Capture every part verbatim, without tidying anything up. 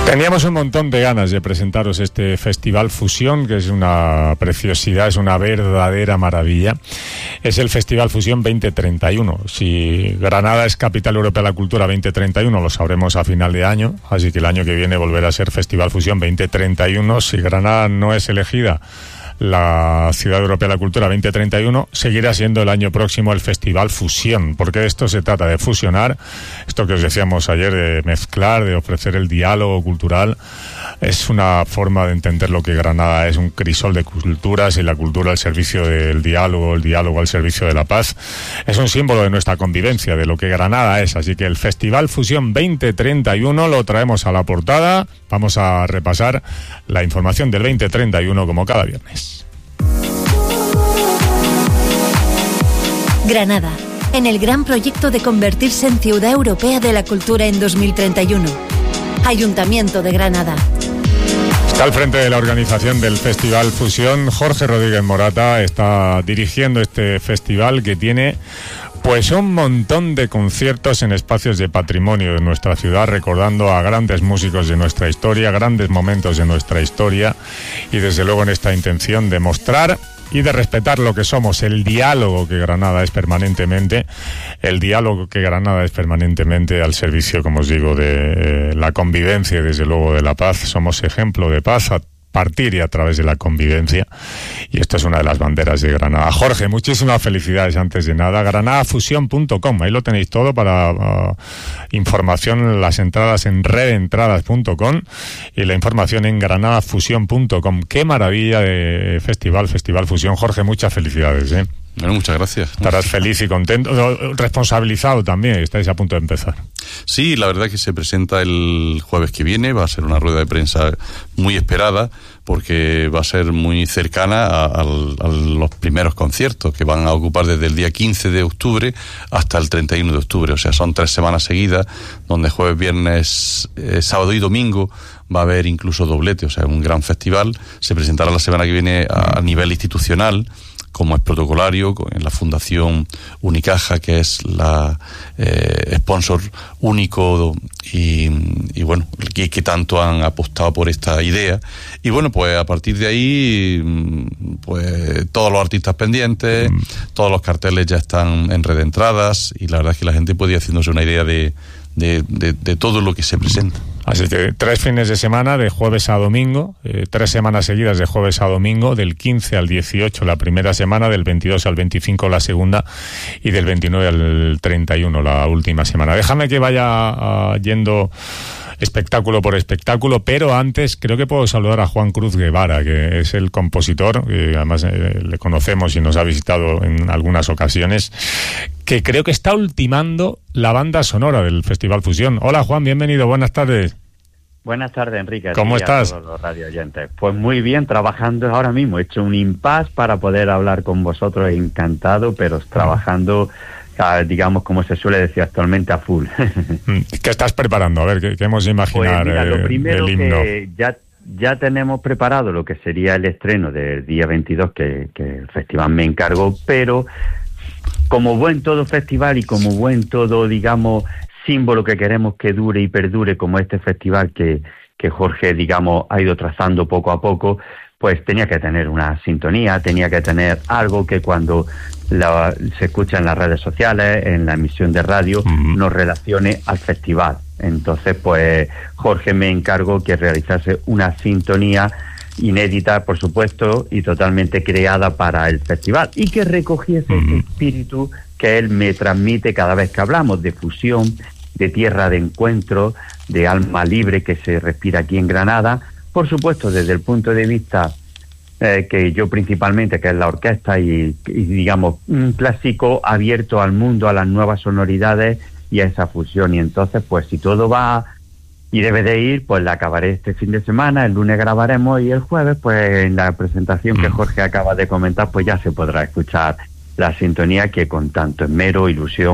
Teníamos un montón de ganas de presentaros este Festival Fusión, que es una preciosidad, es una verdadera maravilla. Es el Festival Fusión veinte treinta y uno. Si Granada es Capital Europea de la Cultura veinte treinta y uno, lo sabremos a final de año, así que el año que viene volverá a ser Festival Fusión veinte treinta y uno. Si Granada no es elegida la Ciudad Europea de la Cultura veinte treinta y uno, seguirá siendo el año próximo el Festival Fusión, porque de esto se trata, de fusionar, esto que os decíamos ayer, de mezclar, de ofrecer el diálogo cultural. Es una forma de entender lo que Granada es, un crisol de culturas, y la cultura al servicio del diálogo, el diálogo al servicio de la paz. Es un símbolo de nuestra convivencia, de lo que Granada es, así que el Festival Fusión veinte treinta y uno lo traemos a la portada. Vamos a repasar la información del veinte treinta y uno como cada viernes. Granada, en el gran proyecto de convertirse en Ciudad Europea de la Cultura en dos mil treinta y uno. Ayuntamiento de Granada. Está al frente de la organización del Festival Fusión Jorge Rodríguez Morata. Está dirigiendo este festival que tiene pues un montón de conciertos en espacios de patrimonio de nuestra ciudad, recordando a grandes músicos de nuestra historia, grandes momentos de nuestra historia, y desde luego en esta intención de mostrar y de respetar lo que somos, el diálogo que Granada es permanentemente, el diálogo que Granada es permanentemente al servicio, como os digo, de eh, la convivencia y desde luego de la paz. Somos ejemplo de paz a partir y a través de la convivencia, y esto es una de las banderas de Granada. Jorge, muchísimas felicidades antes de nada. granada fusión punto com, ahí lo tenéis todo para uh, información, las entradas en redentradas punto com y la información en granada fusión punto com. Qué maravilla de festival, Festival Fusión. Jorge, muchas felicidades, ¿eh? Bueno, muchas gracias. Estarás feliz y contento, responsabilizado también, estáis a punto de empezar. Sí, la verdad es que se presenta el jueves que viene, va a ser una rueda de prensa muy esperada, porque va a ser muy cercana a, a, a los primeros conciertos, que van a ocupar desde el día quince de octubre hasta el treinta y uno de octubre, o sea, son tres semanas seguidas, donde jueves, viernes, eh, sábado y domingo va a haber incluso doblete, o sea, un gran festival. Se presentará la semana que viene a, a nivel institucional, como es protocolario, en la Fundación Unicaja, que es la eh, sponsor único y, y bueno, que, que tanto han apostado por esta idea. Y bueno, pues a partir de ahí, pues todos los artistas pendientes, mm. todos los carteles ya están en Redentradas, y la verdad es que la gente puede ir haciéndose una idea de, de, de, de todo lo que se presenta. Así que tres fines de semana, de jueves a domingo, eh, tres semanas seguidas de jueves a domingo, del quince al dieciocho la primera semana, del veintidós al veinticinco la segunda, y del veintinueve al treinta y uno la última semana. Déjame que vaya uh, yendo espectáculo por espectáculo, pero antes creo que puedo saludar a Juan Cruz Guevara, que es el compositor, que además eh, le conocemos y nos ha visitado en algunas ocasiones, que creo que está ultimando la banda sonora del Festival Fusión. Hola Juan, bienvenido, buenas tardes. Buenas tardes, Enrique. ¿Cómo estás? A todos los radio oyentes. Pues muy bien, trabajando ahora mismo. He hecho un impasse para poder hablar con vosotros, encantado, pero trabajando, digamos, como se suele decir actualmente, a full. ¿Qué estás preparando? A ver, ¿qué, qué hemos de imaginar? Pues mira, lo primero el himno. Que ya, ya tenemos preparado lo que sería el estreno del día veintidós, que, que el festival me encargó, pero como buen todo festival y como buen todo, digamos, símbolo que queremos que dure y perdure, como este festival que, que Jorge, digamos, ha ido trazando poco a poco, pues tenía que tener una sintonía, tenía que tener algo que cuando la, se escucha en las redes sociales, en la emisión de radio, uh-huh. nos relacione al festival. Entonces, pues Jorge me encargó que realizase una sintonía inédita, por supuesto, y totalmente creada para el festival, y que recogiese uh-huh. ese espíritu que él me transmite cada vez que hablamos de fusión, de tierra de encuentro, de alma libre que se respira aquí en Granada. Por supuesto, desde el punto de vista eh, que yo principalmente, que es la orquesta y, y, digamos, un clásico abierto al mundo, a las nuevas sonoridades y a esa fusión. Y entonces, pues si todo va y debe de ir, pues la acabaré este fin de semana, el lunes grabaremos y el jueves, pues en la presentación que Jorge acaba de comentar, pues ya se podrá escuchar la sintonía que con tanto esmero, ilusión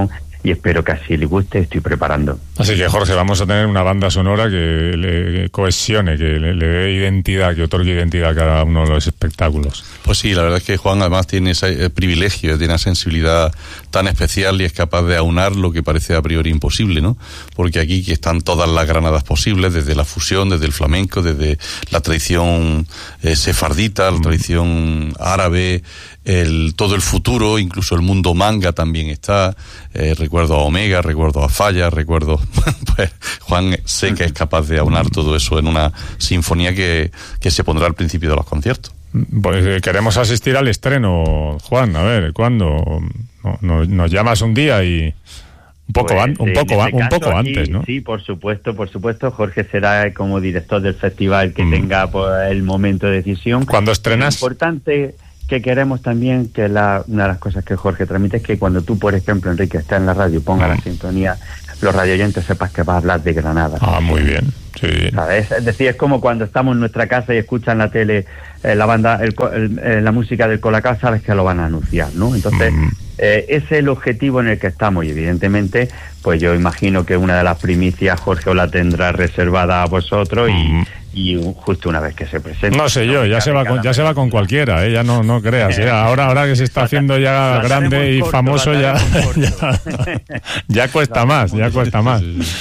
y espero que así les guste. Estoy preparando. Así que, Jorge, vamos a tener una banda sonora que le cohesione, que le, le dé identidad, que otorgue identidad a cada uno de los espectáculos. Pues sí, la verdad es que Juan además tiene ese privilegio, tiene una sensibilidad tan especial y es capaz de aunar lo que parece a priori imposible, ¿no? Porque aquí que están todas las granadas posibles, desde la fusión, desde el flamenco, desde la tradición eh, sefardita, la tradición árabe, el, todo el futuro, incluso el mundo manga también está. Eh, recuerdo a Omega, recuerdo a Falla, recuerdo... pues Juan sé que es capaz de aunar todo eso en una sinfonía que, que se pondrá al principio de los conciertos. Pues queremos asistir al estreno, Juan. A ver, ¿cuándo? No, no, nos llamas un día y un poco, pues, an, un poco, este un poco aquí, antes, ¿no? Sí, por supuesto, por supuesto. Jorge será como director del festival que mm. tenga pues, el momento de decisión. ¿Cuándo estrenas? Lo importante que queremos también, que la, una de las cosas que Jorge transmite es que cuando tú, por ejemplo, Enrique, estás en la radio, ponga mm. la sintonía, los radioyentes sepas que vas a hablar de Granada. Ah, muy bien. Sí. ¿Sabes? Es decir, es como cuando estamos en nuestra casa y escuchan la tele, eh, la banda, el, el, eh, la música del Colacao, sabes que lo van a anunciar, ¿no? Entonces, mm. eh, ese es el objetivo en el que estamos y evidentemente, pues yo imagino que una de las primicias Jorge os la tendrá reservada a vosotros mm. y, y justo una vez que se presente. No sé yo, ya se va con, ya se va con cualquiera, ¿eh? Ya no, no creas, ¿eh? Ahora, ahora que se está haciendo ya grande y corto, famoso ya, ya, ya cuesta más, ya cuesta más.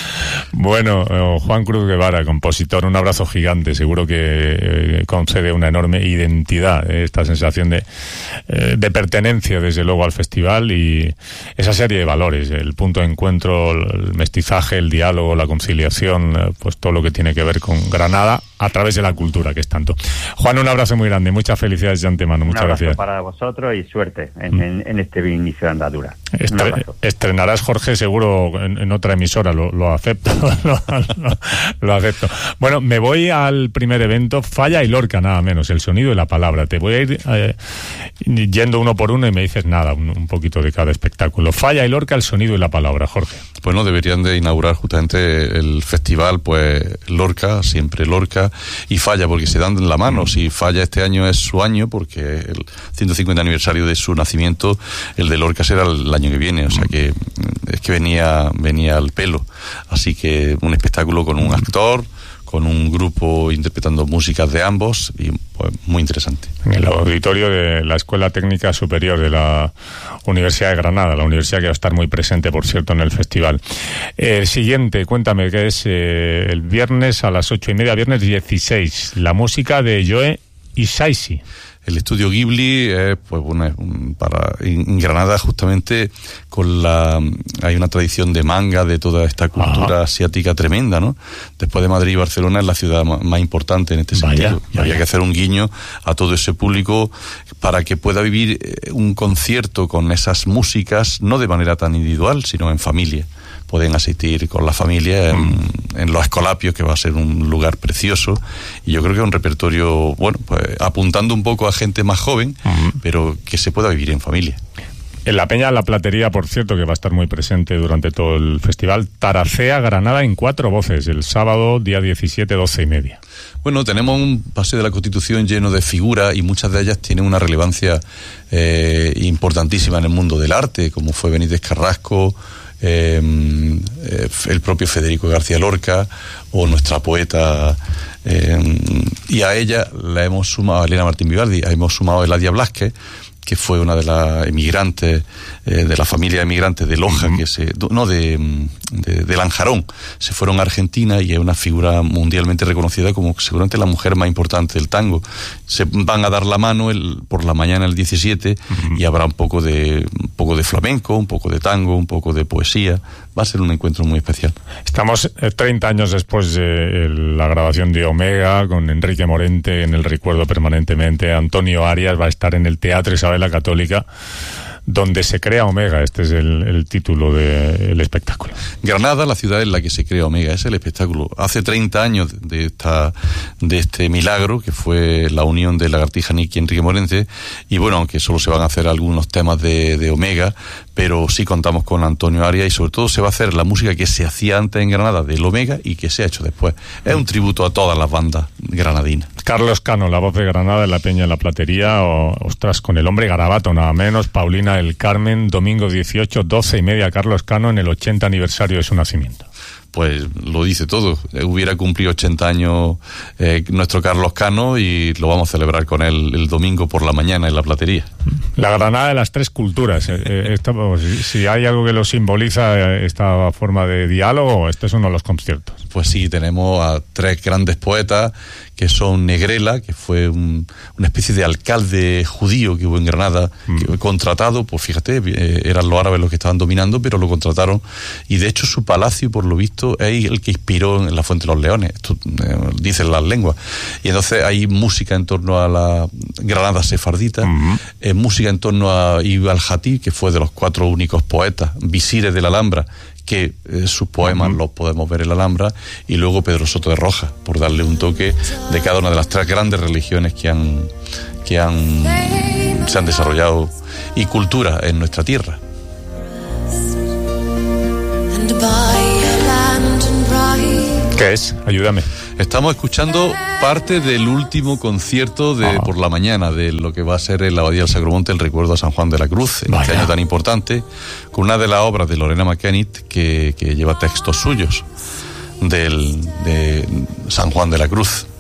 Bueno, eh, Juan Cruz Guevara, compositor, un abrazo gigante, seguro que eh, concede una enorme identidad, eh, esta sensación de, eh, de pertenencia desde luego al festival y esa serie de valores, el punto de encuentro, el mestizaje, el diálogo, la conciliación, eh, pues todo lo que tiene que ver con Granada a través de la cultura, que es tanto. Juan, un abrazo muy grande, muchas felicidades de antemano, muchas gracias. Un abrazo para vosotros y suerte en, en, en este inicio de andadura. Estre- estrenarás, Jorge, seguro en, en otra emisora, lo, lo acepto, lo, lo, lo acepto. Bueno, me voy al primer evento, Falla y Lorca, nada menos, el sonido y la palabra. Te voy a ir eh, yendo uno por uno y me dices nada, un, un poquito de cada espectáculo. Falla y Lorca, el sonido y la palabra, Jorge. Pues no, deberían de inaugurar justamente el festival, pues Lorca, siempre Lorca, y Falla, porque se dan la mano. Si Falla este año es su año, porque el ciento cincuenta aniversario de su nacimiento, el de Lorca será el año que viene, o sea que es que venía, venía al pelo. Así que un espectáculo con un actor, con un grupo interpretando músicas de ambos y pues muy interesante. En el auditorio de la Escuela Técnica Superior de la Universidad de Granada, la universidad que va a estar muy presente, por cierto, en el festival. El eh, siguiente, cuéntame, que es eh, el viernes a las ocho y media, viernes dieciséis, la música de Joe Hisaishi. El estudio Ghibli es, pues bueno, para en Granada justamente con la hay una tradición de manga, de toda esta cultura Ajá. asiática tremenda, ¿no? Después de Madrid y Barcelona es la ciudad más importante en este vaya, sentido. Y vaya. había que hacer un guiño a todo ese público para que pueda vivir un concierto con esas músicas, no de manera tan individual, sino en familia. Pueden asistir con la familia en, mm. en los Escolapios, que va a ser un lugar precioso, y yo creo que es un repertorio, bueno, pues apuntando un poco a gente más joven, mm. pero que se pueda vivir en familia. En la Peña La Platería, por cierto, que va a estar muy presente durante todo el festival, Taracea Granada en cuatro voces, el sábado, día diecisiete, doce y media. Bueno, tenemos un paseo de la Constitución lleno de figuras y muchas de ellas tienen una relevancia eh, importantísima en el mundo del arte, como fue Benítez Carrasco, Eh, eh, el propio Federico García Lorca o nuestra poeta, eh, y a ella la hemos sumado, a Elena Martín Vivaldi, hemos sumado a Eladia Blasquez, que fue una de las emigrantes, eh, de la familia emigrantes de Loja, uh-huh. que se, no, de, de, de Lanjarón, se fueron a Argentina y es una figura mundialmente reconocida como seguramente la mujer más importante del tango. Se van a dar la mano el, por la mañana el diecisiete uh-huh. y habrá un poco de un poco de flamenco, un poco de tango, un poco de poesía. Va a ser un encuentro muy especial. Estamos eh, treinta años después de la grabación de Omega, con Enrique Morente en el recuerdo permanentemente. Antonio Arias va a estar en el Teatro Isabel la Católica, donde se crea Omega. Este es el, el título del espectáculo. Granada, la ciudad en la que se crea Omega, es el espectáculo. Hace treinta años de esta de este milagro, que fue la unión de Lagartija Nick y Enrique Morente, y bueno, aunque solo se van a hacer algunos temas de, de Omega, pero sí contamos con Antonio Arias y sobre todo se va a hacer la música que se hacía antes en Granada del Omega y que se ha hecho después. Es un tributo a todas las bandas granadinas. Carlos Cano, la voz de Granada en la Peña en la Platería, o, ostras, con el hombre garabato nada menos, Paulina Playa El Carmen, domingo dieciocho, doce y media, Carlos Cano, en el ochenta aniversario de su nacimiento. Pues lo dice todo. Hubiera cumplido ochenta años eh, nuestro Carlos Cano y lo vamos a celebrar con él el domingo por la mañana en la Platería. La Granada de las tres culturas. Eh, eh, esta, si, si hay algo que lo simboliza, eh, esta forma de diálogo, este es uno de los conciertos. Pues sí, tenemos a tres grandes poetas, que son Negrela, que fue un, una especie de alcalde judío que hubo en Granada, mm. que fue contratado, pues fíjate, eh, eran los árabes los que estaban dominando, pero lo contrataron, y de hecho su palacio, por lo visto, es el que inspiró en la Fuente de los Leones, esto eh, dicen las lenguas, y entonces hay música en torno a la Granada sefardita, mm. eh, música en torno a Ibn al-Jatib, que fue de los cuatro únicos poetas, visires de la Alhambra, que eh, sus poemas uh-huh. los podemos ver en la Alhambra, y luego Pedro Soto de Rojas, por darle un toque de cada una de las tres grandes religiones que han que han se han desarrollado y cultura en nuestra tierra. ¿Qué es? Ayúdame. Estamos escuchando parte del último concierto de ah. por la mañana de lo que va a ser en la Abadía del Sacromonte el recuerdo a San Juan de la Cruz, en Vaya. este año tan importante, con una de las obras de Lorena McKennitt que, que lleva textos suyos del, de San Juan de la Cruz.